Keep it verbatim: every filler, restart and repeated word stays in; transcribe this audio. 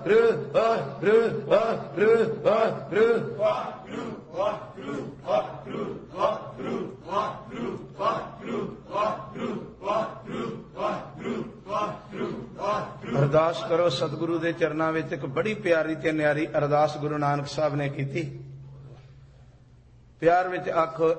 ਵਾਹਿਗੁਰੂ ਵਾਹਿਗੁਰੂ ਵਾਹਿਗੁਰੂ ਵਾਹਿਗੁਰੂ ਵਾਹਿਗੁਰੂ ਵਾਹਿਗੁਰੂ ਵਾਹਿਗੁਰੂ ਵਾਹਿਗੁਰੂ ਵਾਹਿਗੁਰੂ ਵਾਹਿਗੁਰੂ ਵਾਹਿਗੁਰੂ ਵਾਹਿਗੁਰੂ ਵਾਹਿਗੁਰੂ ਵਾਹਿਗੁਰੂ ਵਾਹਿਗੁਰੂ। ਅਰਦਾਸ ਕਰੋ ਸਤਿਗੁਰੂ ਦੇ ਚਰਨਾਂ ਵਿੱਚ। ਇੱਕ ਬੜੀ ਪਿਆਰੀ ਤੇ ਨਿਆਰੀ ਅਰਦਾਸ ਗੁਰੂ ਨਾਨਕ ਸਾਹਿਬ ਨੇ ਕੀਤੀ। ਪਿਆਰ ਵਿੱਚ ਆਖੋ,